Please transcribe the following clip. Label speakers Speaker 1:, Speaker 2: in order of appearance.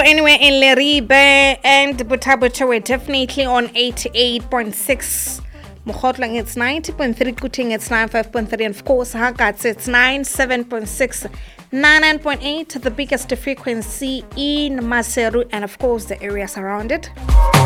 Speaker 1: Anyway, in Leribe and Butabuta, we're definitely on 88.6. Mokotlang, it's 90.3. Kuting, it's 95.3. And of course, Hakats, it's 97.6. 99.8, the biggest frequency in Maseru and of course the area surrounded.